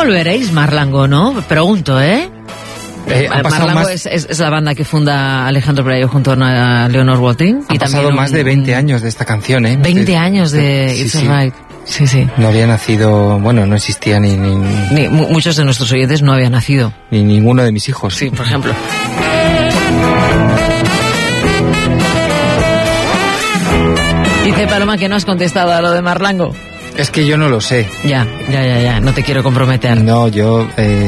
volveréis, Marlango, ¿no? Pregunto, ¿eh? Marlango más... es la banda que funda Alejandro Pelayo junto a Leonor Walting. Han pasado más de 20 años de esta canción, ¿eh? 20 años de It's Alright. Sí, sí. No había nacido, bueno, no existía ni muchos de nuestros oyentes no habían nacido. Ni ninguno de mis hijos. Sí, por ejemplo. Dice Paloma que no has contestado a lo de Marlango. Es que yo no lo sé. Ya. No te quiero comprometer. No, yo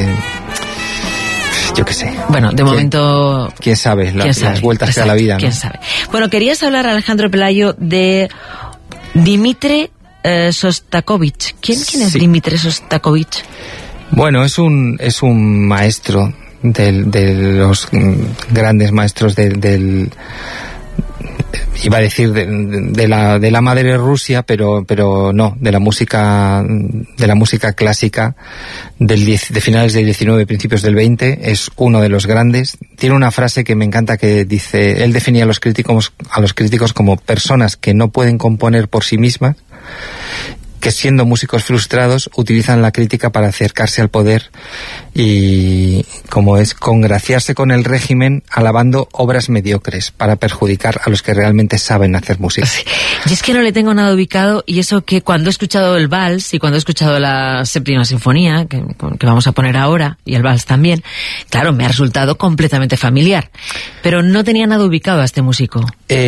qué sé. Bueno, de momento... ¿Quién sabe? Las vueltas que da la vida, ¿no? ¿Quién sabe? Bueno, querías hablar, Alejandro Pelayo, de Dmitri Sostakovich. ¿Quién es Dmitri Sostakovich? Bueno, es un maestro de los grandes maestros del iba a decir de la madre Rusia, pero no, de la música clásica de finales del 19, principios del 20, es uno de los grandes. Tiene una frase que me encanta que dice, él definía a los críticos como personas que no pueden componer por sí mismas, que siendo músicos frustrados utilizan la crítica para acercarse al poder y como es congraciarse con el régimen alabando obras mediocres para perjudicar a los que realmente saben hacer música. Sí. Y es que no le tengo nada ubicado, y eso que cuando he escuchado el vals y cuando he escuchado la séptima sinfonía que vamos a poner ahora, y el vals también, claro, me ha resultado completamente familiar, pero no tenía nada ubicado a este músico.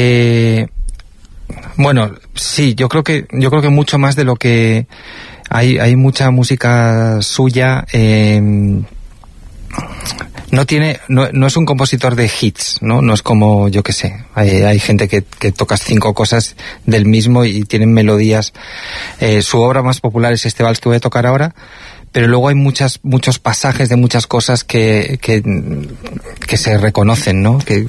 Bueno, sí, yo creo que mucho más de lo que hay mucha música suya. No es un compositor de hits, no es como, yo qué sé, hay gente que tocas 5 cosas del mismo y tienen melodías. Su obra más popular es este vals que voy a tocar ahora, pero luego hay muchos pasajes de muchas cosas que se reconocen, ¿no? Que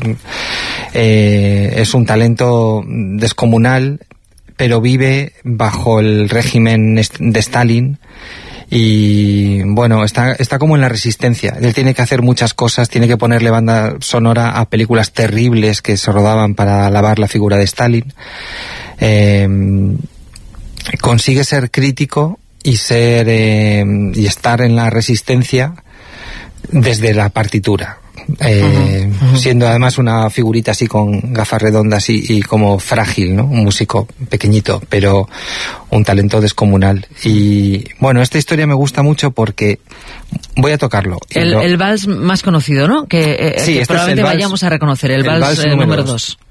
es un talento descomunal, pero vive bajo el régimen de Stalin y bueno, está como en la resistencia. Él tiene que hacer muchas cosas, tiene que ponerle banda sonora a películas terribles que se rodaban para alabar la figura de Stalin. Consigue ser crítico y estar en la resistencia desde la partitura, siendo además una figurita así con gafas redondas y como frágil, ¿no? Un músico pequeñito, pero un talento descomunal. Y bueno, esta historia me gusta mucho porque voy a tocarlo. El vals más conocido, ¿no? Que sí, probablemente vayamos a reconocer, el vals número 2.